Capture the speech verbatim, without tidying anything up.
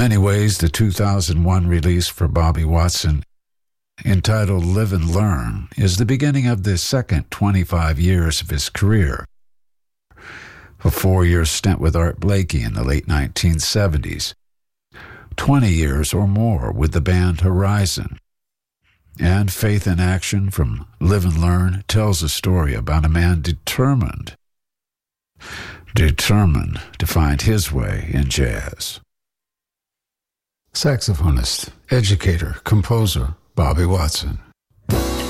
many ways, the two thousand one release for Bobby Watson, entitled Live and Learn, is the beginning of the second twenty-five years of his career. A four-year stint with Art Blakey in the late nineteen seventies, twenty years or more with the band Horizon, and Faith in Action from Live and Learn tells a story about a man determined, determined to find his way in jazz. Saxophonist, educator, composer, Bobby Watson.